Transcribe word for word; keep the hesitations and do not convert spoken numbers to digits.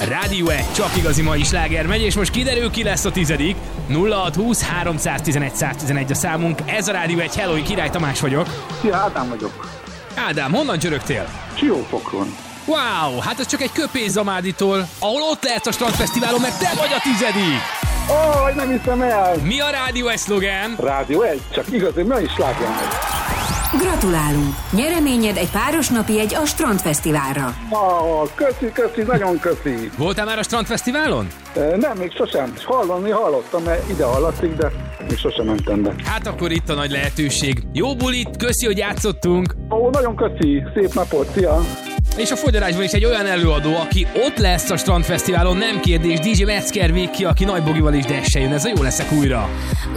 Rádió egy, csak igazi mai sláger megy, és most kiderül, ki lesz a tizedik. nulla hat húsz háromszáztizenegy száztizenegy a számunk. Ez a Rádió egy. Hello, Király Tamás vagyok. Szia, Ádám vagyok. Ádám, honnan csörögtél? Siófokon. Wow, hát ez csak egy köpés Zamáditól, ahol ott lehetsz a Strandfesztiválon, mert te vagy a tizedik! Ó, oh, nem hiszem el! Mi a Rádió egy szlogán? Rádió egy, csak igazi mai sláger megy. Gratulálunk! Nyereményed egy páros napi egy a Strandfesztiválra. Oh, köszi, köszi, nagyon köszi. Voltál már a Strandfesztiválon? E, nem, még sosem. Hallani hallottam, mert ide hallatszik, de még sosem mentem be. Hát akkor itt a nagy lehetőség. Jó bulit, köszi, hogy játszottunk. Ó, nagyon köszi, szép napot, szia! És a fogyarásban is egy olyan előadó, aki ott lesz a Strandfesztiválon, nem kérdés, dé dzsé Metzger Viki, aki Nagy Bogival is desse jön, ez a Jó leszek újra.